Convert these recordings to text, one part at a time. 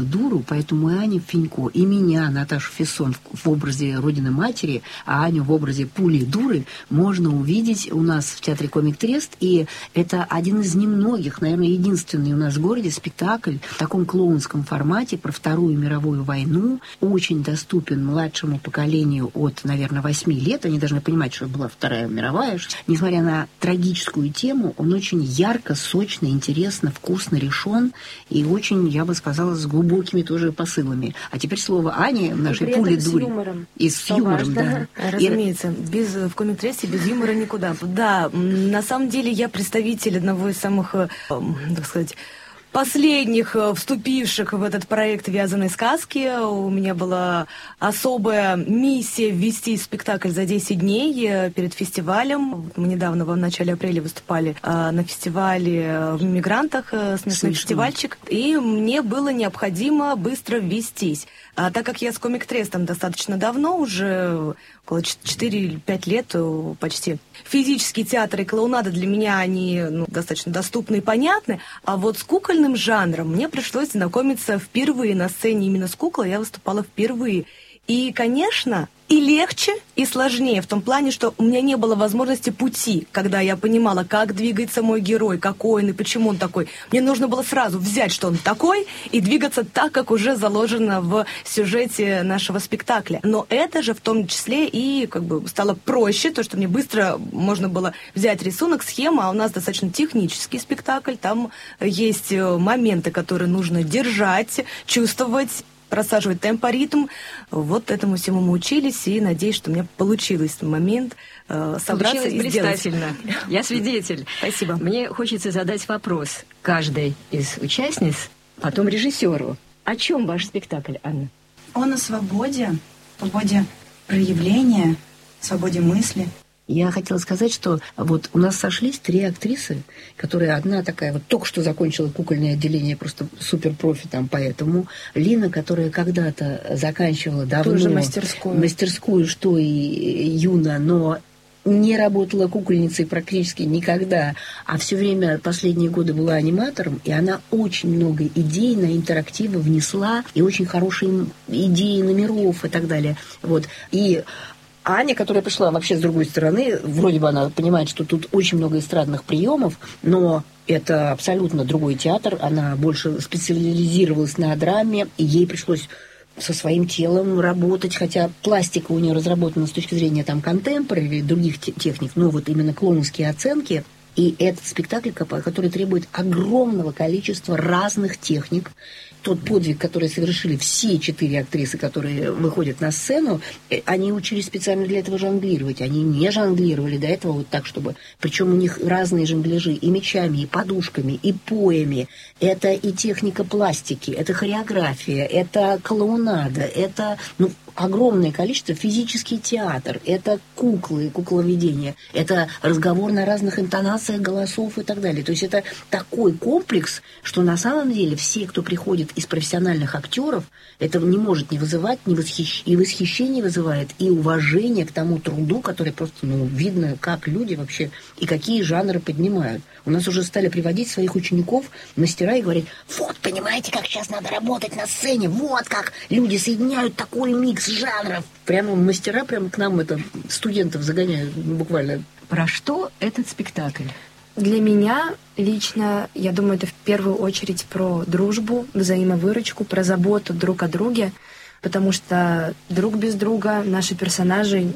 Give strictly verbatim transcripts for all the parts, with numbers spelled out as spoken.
дуру, поэтому и Аня Финько, и меня, Наташу Фессон, в образе Родины-матери, а Аню в образе пули-дуры можно увидеть у нас в Театре Комик Трест, и это один из немногих, наверное, единственный у нас в городе спектакль в таком клоунском формате про Вторую мировую войну, очень доступен младшему поколению от, наверное, восьми лет, они должны понимать, что была Вторая мировая. Несмотря на трагическую тему, он очень ярко, сочно, интересно, вкусно решен, и очень, я бы сказала, с глубоким глубокими тоже посылами. А теперь слово Ане, нашей пули-дури. С юмором. И с Что юмором, важно. да. Разумеется, без, в комик-тресте без юмора никуда. Да, на самом деле я представитель одного из самых, так сказать, последних вступивших в этот проект «Вязаной сказки». У меня была особая миссия ввести спектакль за десять дней перед фестивалем. Мы недавно, в начале апреля, выступали на фестивале в «Мигрантах», смешной фестивальчик. И мне было необходимо быстро ввестись. А так как я с комик-трестом достаточно давно, уже около четыре-пять лет почти, физический театр и клоунада для меня, они ну, достаточно доступны и понятны, а вот с кукольным жанром мне пришлось знакомиться впервые на сцене. Именно с куклой я выступала впервые. И, конечно, и легче, и сложнее в том плане, что у меня не было возможности пути, когда я понимала, как двигается мой герой, какой он и почему он такой. Мне нужно было сразу взять, что он такой, и двигаться так, как уже заложено в сюжете нашего спектакля. Но это же в том числе и как бы стало проще, то, что мне быстро можно было взять рисунок, схему, а у нас достаточно технический спектакль, там есть моменты, которые нужно держать, чувствовать, просаживать темпоритм. Вот этому всему мы учились, и надеюсь, что у меня получилось в момент э, собраться получилось и сделать. блистательно. Я свидетель. Спасибо. Мне хочется задать вопрос каждой из участниц, потом режиссеру. О чем ваш спектакль, Анна? Он о свободе, свободе проявления, свободе мысли. Я хотела сказать, что вот у нас сошлись три актрисы, которые одна такая вот только что закончила кукольное отделение, просто суперпрофи там, поэтому Лина, которая когда-то заканчивала давно тоже мастерскую, мастерскую, что и Юна, но не работала кукольницей практически никогда, а все время последние годы была аниматором, и она очень много идей на интерактивы внесла, и очень хорошие идеи номеров и так далее. Вот. И Аня, которая пришла вообще с другой стороны, вроде бы она понимает, что тут очень много эстрадных приемов, но это абсолютно другой театр, она больше специализировалась на драме, и ей пришлось со своим телом работать, хотя пластика у нее разработана с точки зрения там контемпорари или других техник, но вот именно клоунские оценки. И этот спектакль, который требует огромного количества разных техник. Тот подвиг, который совершили все четыре актрисы, которые выходят на сцену, они учились специально для этого жонглировать. Они не жонглировали до этого вот так, чтобы... Причем у них разные жонгляжи и мечами, и подушками, и поями. Это и техника пластики, это хореография, это клоунада, это... Ну, огромное количество, физический театр, это куклы, кукловедение, это разговор на разных интонациях голосов и так далее. То есть это такой комплекс, что на самом деле все, кто приходит из профессиональных актеров, это не может не вызывать, не восхищ... и восхищение вызывает, и уважение к тому труду, который просто, ну, видно, как люди вообще и какие жанры поднимают. У нас уже стали приводить своих учеников мастера и говорить: вот, понимаете, как сейчас надо работать на сцене, вот как люди соединяют такой микс жанров. Прямо мастера прямо к нам это студентов загоняют буквально. Про что этот спектакль? Для меня лично, я думаю, это в первую очередь про дружбу, взаимовыручку, про заботу друг о друге, потому что друг без друга наши персонажи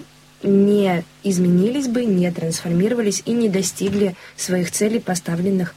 не изменились бы, не трансформировались и не достигли своих целей, поставленных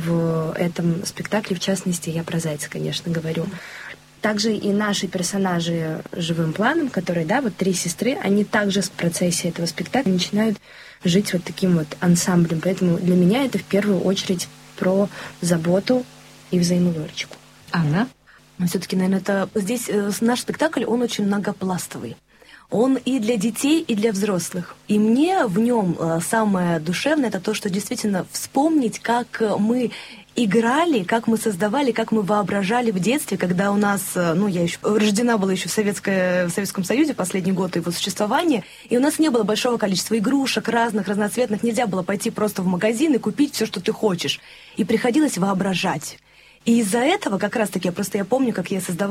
в этом спектакле. В частности, я про Зайца, конечно, говорю. Также и наши персонажи живым планом, которые, да, вот три сестры, они также в процессе этого спектакля начинают жить вот таким вот ансамблем. Поэтому для меня это в первую очередь про заботу и взаимовыручку. Анна? Все-таки, наверное, это здесь э, наш спектакль, он очень многопластовый. Он и для детей, и для взрослых. И мне в нем э, самое душевное — это то, что действительно вспомнить, как мы играли, как мы создавали, как мы воображали в детстве, когда у нас, ну, я еще рождена была еще в, Советское, в Советском Союзе последний год его существования, и у нас не было большого количества игрушек разных, разноцветных, нельзя было пойти просто в магазин и купить все, что ты хочешь. И приходилось воображать. И из-за этого как раз-таки, просто я помню, как я создавала